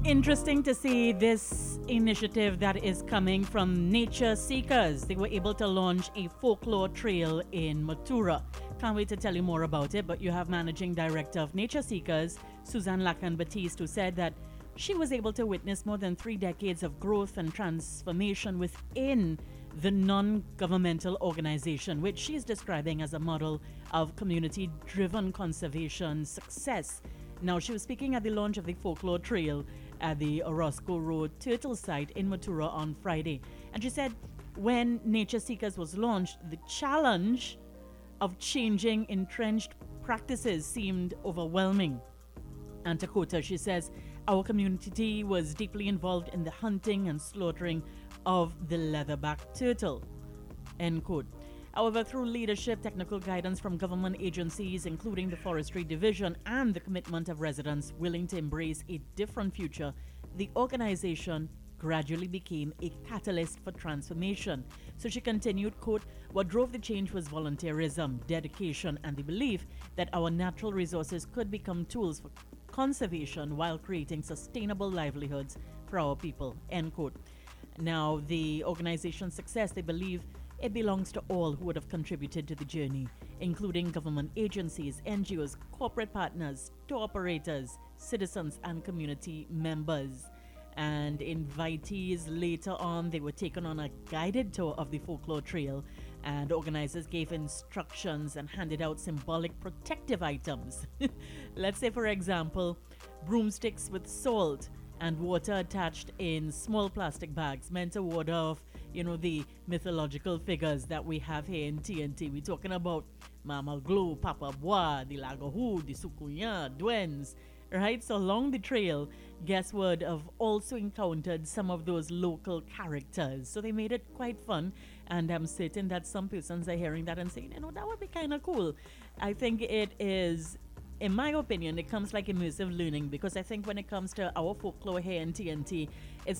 Interesting to see this initiative that is coming from Nature Seekers. They were able to launch a folklore trail in Matura. Can't wait to tell you more about it, but you have Managing Director of Nature Seekers, Suzanne Lacan Batiste, who said that she was able to witness more than 3 decades of growth and transformation within the non governmental organization, which she's describing as a model of community driven conservation success. Now, she was speaking at the launch of the Folklore Trail at the Orozco Road Turtle site in Matura on Friday. And she said when Nature Seekers was launched, the challenge of changing entrenched practices seemed overwhelming. And to quote her, she says, our community was deeply involved in the hunting and slaughtering of the leatherback turtle. End quote. However, through leadership, technical guidance from government agencies, including the Forestry Division, and the commitment of residents willing to embrace a different future, the organization gradually became a catalyst for transformation. So she continued, quote, what drove the change was volunteerism, dedication, and the belief that our natural resources could become tools for conservation while creating sustainable livelihoods for our people, end quote. Now, the organization's success, they believe, it belongs to all who would have contributed to the journey, including government agencies, NGOs, corporate partners, tour operators, citizens, and community members. And invitees later on, they were taken on a guided tour of the Folklore Trail, and organizers gave instructions and handed out symbolic protective items. Let's say, for example, broomsticks with salt and water attached in small plastic bags meant to ward off, the mythological figures that we have here in TNT. We're talking about Mama Glow, Papa Bois, the Lagohu, the Sukunya, Duens, right? So along the trail, guests would have also encountered some of those local characters. So they made it quite fun. And I'm certain that some persons are hearing that and saying, that would be kind of cool. I think it is, in my opinion, it comes like immersive learning, because I think when it comes to our folklore here in TNT, it's